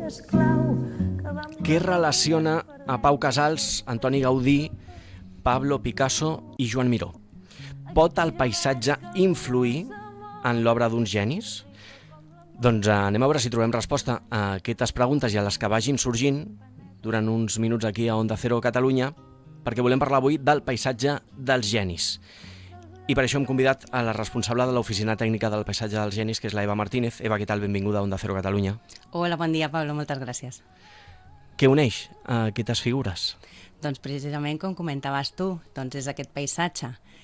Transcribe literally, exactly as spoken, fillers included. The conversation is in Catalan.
Què relaciona a Pau Casals, Antoni Gaudí, Pablo Picasso i Joan Miró? Pot el paisatge influir en l'obra d'uns genis? Doncs anem a veure si trobem resposta a aquestes preguntes i a les que vagin sorgint durant uns minuts aquí a Onda Cero Catalunya, perquè volem parlar avui del paisatge dels genis. I per això hem convidat a la responsable de l'Oficina Tècnica del Paisatge dels Genis, que és la Eva Martínez. Eva, què tal? Benvinguda a Onda Cero Catalunya. Hola, bon dia, Pablo, moltes gràcies. Què uneix a aquestes figures? Doncs precisament com comentaves tu, doncs és aquest paisatge